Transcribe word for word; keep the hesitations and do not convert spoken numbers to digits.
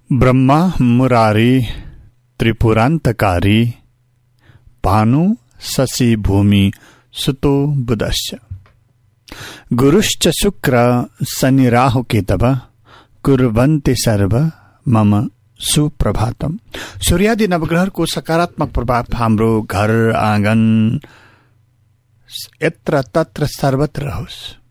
ब्रह्मा मुरारी त्रिपुरान्तकारी भानु शशि भूमि सुतो बुधश्च गुरुश्च शुक्र शनि राहु केतव कुर्वन्ति सर्व मम सुप्रभातम। सूर्यादि नवग्रहको सकारात्मक प्रभाव हाम्रो घर आँगन यत्र तत्र सर्वत्र होस्।